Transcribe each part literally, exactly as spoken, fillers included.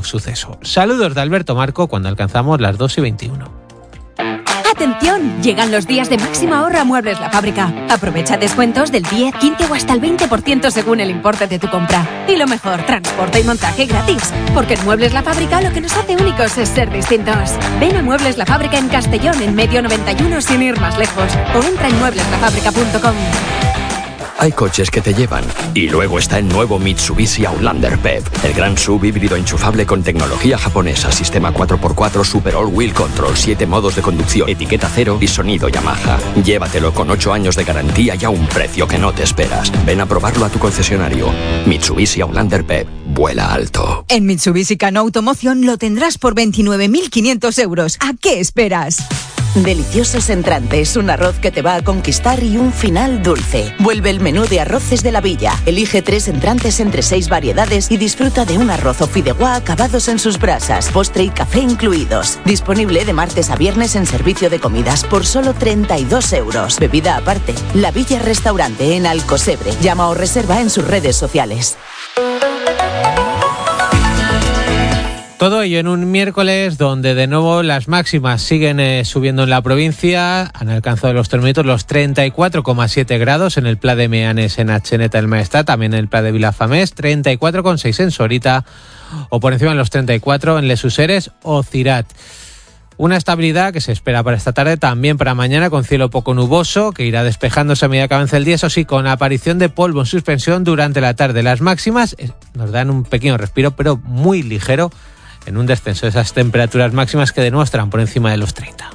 suceso. Saludos de Alberto Marco cuando alcanzamos las dos y veintiuno. ¡Atención! Llegan los días de máxima ahorra Muebles La Fábrica. Aprovecha descuentos del diez, quince o hasta el veinte por ciento según el importe de tu compra. Y lo mejor, transporte y montaje gratis. Porque en Muebles La Fábrica lo que nos hace únicos es ser distintos. Ven a Muebles La Fábrica en Castellón, en Medio noventa y uno, sin ir más lejos. O entra en muebles la fábrica punto com. Hay coches que te llevan. Y luego está el nuevo Mitsubishi Outlander P E V, el gran sub híbrido enchufable con tecnología japonesa, sistema cuatro por cuatro Super All Wheel Control, siete modos de conducción, etiqueta cero y sonido Yamaha. Llévatelo con ocho años de garantía y a un precio que no te esperas. Ven a probarlo a tu concesionario. Mitsubishi Outlander P E V. Vuela alto. En Mitsubishi Cano Automoción lo tendrás por veintinueve mil quinientos euros. ¿A qué esperas? Deliciosos entrantes, un arroz que te va a conquistar y un final dulce. Vuelve el menú de arroces de la Villa. Elige tres entrantes entre seis variedades y disfruta de un arroz o fideuá acabados en sus brasas, postre y café incluidos. Disponible de martes a viernes en servicio de comidas por solo treinta y dos euros. Bebida aparte. La Villa Restaurante en Alcosebre. Llama o reserva en sus redes sociales. Todo ello en un miércoles donde de nuevo las máximas siguen eh, subiendo en la provincia. Han alcanzado los termómetros los treinta y cuatro coma siete grados en el Pla de Meanes, en Atxeneta del Maestrat, también en el Pla de Vilafamés, treinta y cuatro coma seis en Sorita o por encima de los treinta y cuatro en Les Useres o Cirat. Una estabilidad que se espera para esta tarde, también para mañana, con cielo poco nuboso, que irá despejándose a medida que avance el día, eso sí, con aparición de polvo en suspensión durante la tarde. Las máximas eh, nos dan un pequeño respiro, pero muy ligero, en un descenso de esas temperaturas máximas que de nuevo estarán por encima de los treinta.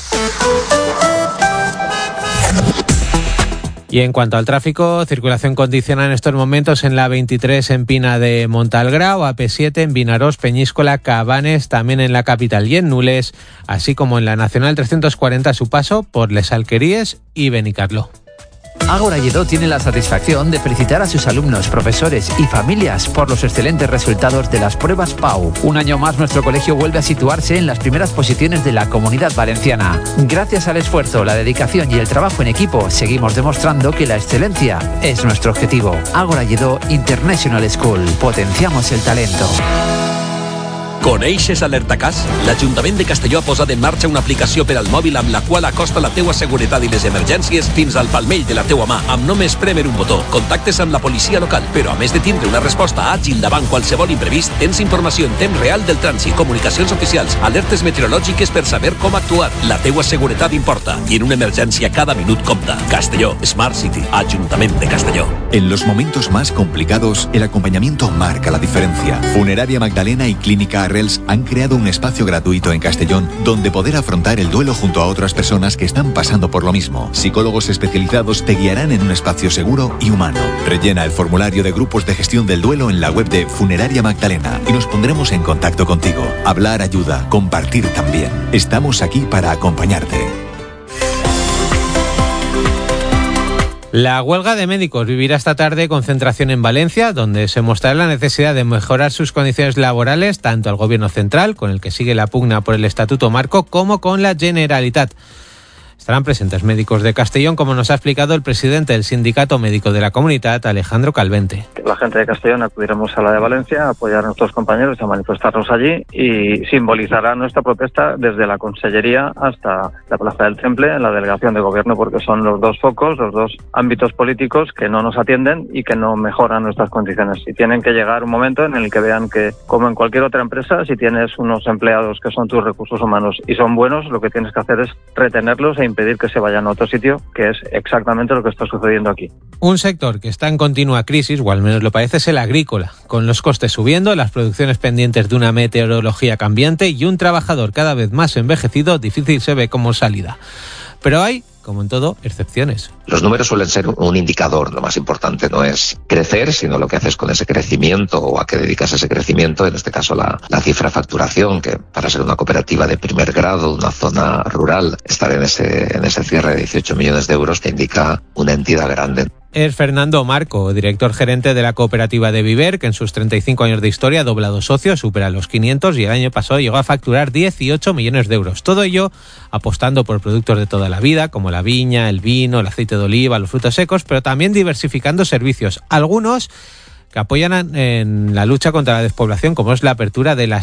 Y en cuanto al tráfico, circulación condicionada en estos momentos en la veintitrés en Pina de Montalgrao, A P siete en Vinarós, Peñíscola, Cabanes, también en la capital y en Nules, así como en la Nacional trescientos cuarenta a su paso por Les Alqueríes y Benicarló. Ágora Lledó tiene la satisfacción de felicitar a sus alumnos, profesores y familias por los excelentes resultados de las pruebas P A U. Un año más nuestro colegio vuelve a situarse en las primeras posiciones de la Comunidad Valenciana. Gracias al esfuerzo, la dedicación y el trabajo en equipo, seguimos demostrando que la excelencia es nuestro objetivo. Ágora Lledó International School. Potenciamos el talento. Coneixes Alertacàs? L'Ajuntament de Castelló ha posat en marxa una aplicació per al mòbil amb la qual acosta la teua seguretat i les emergències fins al palmell de la teua mà, amb només prémer un botó. Contactes amb la policia local, però a més de tindre una resposta àgil davant qualsevol imprevist, tens informació en temps real del trànsit, comunicacions oficials, alertes meteorològiques per saber com actuar. La teua seguretat importa i en una emergència cada minut compta. Castelló, Smart City, Ajuntament de Castelló. En los momentos más complicados, el acompañamiento marca la diferencia. Funeraria Magdalena y Clínica Arrels han creado un espacio gratuito en Castellón donde poder afrontar el duelo junto a otras personas que están pasando por lo mismo. Psicólogos especializados te guiarán en un espacio seguro y humano. Rellena el formulario de grupos de gestión del duelo en la web de Funeraria Magdalena y nos pondremos en contacto contigo. Hablar ayuda, compartir también. Estamos aquí para acompañarte. La huelga de médicos vivirá esta tarde concentración en Valencia, donde se mostrará la necesidad de mejorar sus condiciones laborales, tanto al Gobierno central, con el que sigue la pugna por el Estatuto Marco, como con la Generalitat. Estarán presentes médicos de Castellón, como nos ha explicado el presidente del Sindicato Médico de la Comunitat, Alejandro Calvente. La gente de Castellón acudiremos a la de Valencia a apoyar a nuestros compañeros, a manifestarnos allí y simbolizará nuestra protesta desde la Consellería hasta la Plaza del Temple, en la delegación de gobierno, porque son los dos focos, los dos ámbitos políticos que no nos atienden y que no mejoran nuestras condiciones. Y tienen que llegar un momento en el que vean que, como en cualquier otra empresa, si tienes unos empleados que son tus recursos humanos y son buenos, lo que tienes que hacer es retenerlos e impedir que se vayan a otro sitio, que es exactamente lo que está sucediendo aquí. Un sector que está en continua crisis, o al menos lo parece, es el agrícola, con los costes subiendo, las producciones pendientes de una meteorología cambiante y un trabajador cada vez más envejecido, difícil se ve como salida. Pero hay, como en todo, excepciones. Los números suelen ser un indicador. Lo más importante no es crecer, sino lo que haces con ese crecimiento o a qué dedicas ese crecimiento, en este caso la, la cifra facturación, que para ser una cooperativa de primer grado, una zona rural, estar en ese, en ese cierre de dieciocho millones de euros te indica una entidad grande. Es Fernando Marco, director gerente de la cooperativa de Viver, que en sus treinta y cinco años de historia ha doblado socios, supera los quinientos y el año pasado llegó a facturar dieciocho millones de euros. Todo ello apostando por productos de toda la vida, como la viña, el vino, el aceite de oliva, los frutos secos, pero también diversificando servicios. Algunos que apoyan en la lucha contra la despoblación, como es la apertura de las